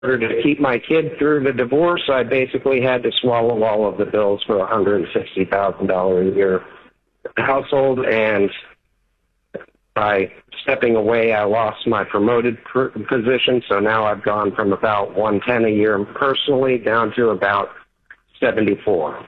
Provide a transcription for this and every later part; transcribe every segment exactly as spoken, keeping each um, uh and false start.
order to keep my kid through the divorce, I basically had to swallow all of the bills for a one hundred sixty thousand dollars a year household, and by stepping away, I lost my promoted pr- position, so now I've gone from about one hundred ten a year personally down to about seventy-four.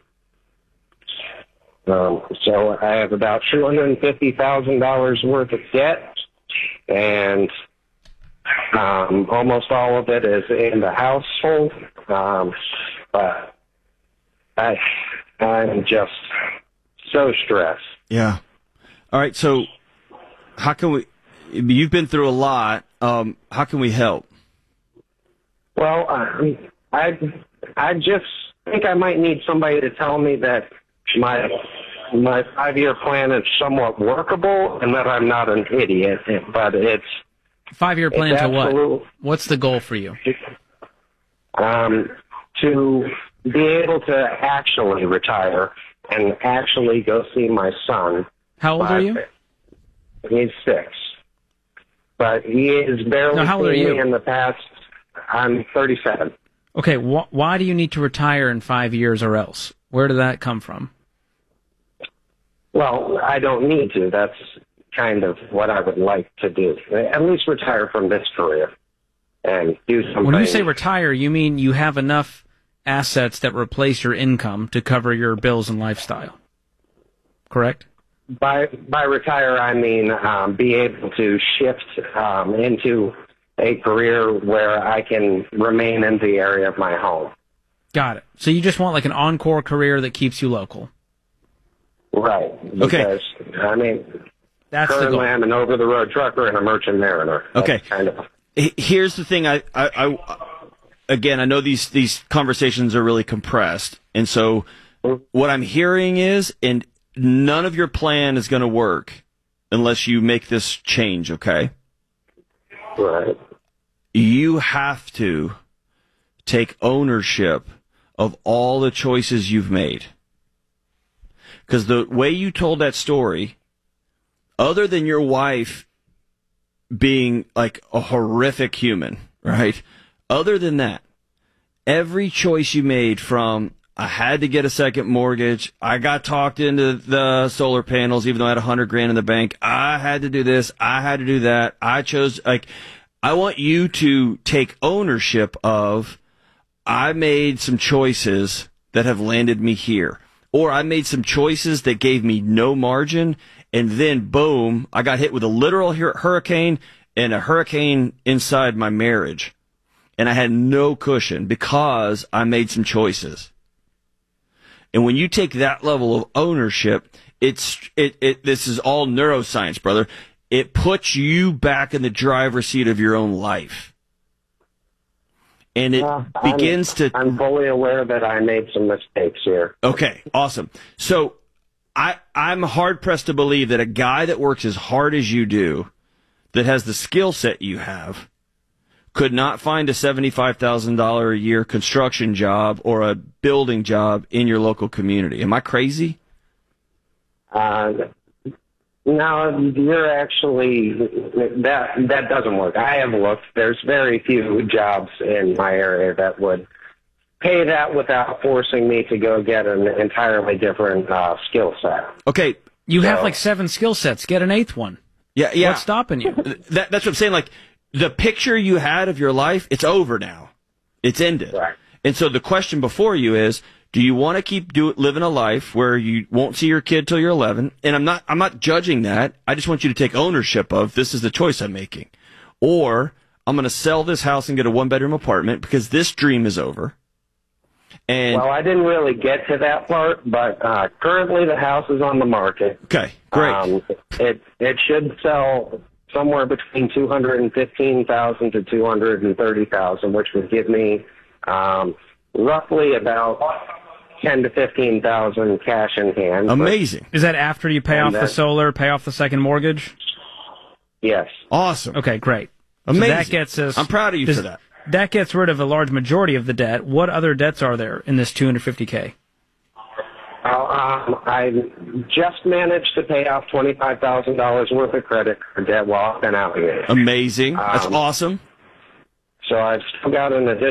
Um, so I have about two hundred fifty thousand dollars worth of debt, and um, almost all of it is in the household. Um, but I, I'm just so stressed. Yeah. All right. So, how can we? You've been through a lot. Um, how can we help? Well, I, I, I just think I might need somebody to tell me that my my five-year plan is somewhat workable and that I'm not an idiot. But it's five-year plan it's to what? absolute, What's the goal for you? Um, to be able to actually retire and actually go see my son. How old are you? He's six. But he is barely no, how old are seen you? me in the past. I'm thirty-seven. Okay, wh- why do you need to retire in five years or else? Where did that come from? Well, I don't need to. That's kind of what I would like to do. At least retire from this career and do something. When you say retire, you mean you have enough assets that replace your income to cover your bills and lifestyle, correct? By by retire, I mean um, be able to shift um, into a career where I can remain in the area of my home. Got it. So you just want like an encore career that keeps you local. Right. Okay. Because, I mean, That's the currently goal. I'm an over-the-road trucker and a merchant mariner. That's Okay. kind of. Here's the thing. I, I, I, again, I know these these conversations are really compressed, and so what I'm hearing is, and none of your plan is going to work unless you make this change. Okay. Right. You have to take ownership of all the choices you've made. Because the way you told that story, other than your wife being like a horrific human, right? Other than that, every choice you made, from I had to get a second mortgage, I got talked into the solar panels even though I had a hundred grand in the bank, I had to do this, I had to do that, I chose, like, I want you to take ownership of, I made some choices that have landed me here. Or I made some choices that gave me no margin, and then, boom, I got hit with a literal hur- hurricane and a hurricane inside my marriage. And I had no cushion because I made some choices. And when you take that level of ownership, it's it, it this is all neuroscience, brother. It puts you back in the driver's seat of your own life. And it Uh, begins I'm, to... I'm fully aware that I made some mistakes here. Okay, awesome. So I, I'm hard-pressed to believe that a guy that works as hard as you do, that has the skill set you have, could not find a seventy-five thousand dollars a year construction job or a building job in your local community. Am I crazy? Uh, no, you're actually, that that doesn't work. I have looked. There's very few jobs in my area that would pay that without forcing me to go get an entirely different uh, skill set. Okay. You So- have like seven skill sets. Get an eighth one. Yeah, yeah. What's stopping you? That, that's what I'm saying. Like, the picture you had of your life, it's over now. It's ended. Right. And so the question before you is, do you want to keep do, living a life where you won't see your kid till you're eleven? And I'm not, I'm not judging that. I just want you to take ownership of, this is the choice I'm making. Or I'm going to sell this house and get a one-bedroom apartment because this dream is over. And Well, I didn't really get to that part, but uh, currently the house is on the market. Okay, great. Um, it it should sell somewhere between two hundred fifteen thousand to two hundred thirty thousand, which would give me um, roughly about ten to fifteen thousand cash in hand. Amazing. Is that after you pay And off the that- solar, pay off the second mortgage? Yes. Awesome. Okay, great. Amazing. So that gets us. I'm proud of you does- for that. That gets rid of a large majority of the debt. What other debts are there in this two hundred fifty K? Uh, um, I just managed to pay off twenty-five thousand dollars worth of credit card debt while I've been out here. Amazing. That's Um, awesome. So I've still got an additional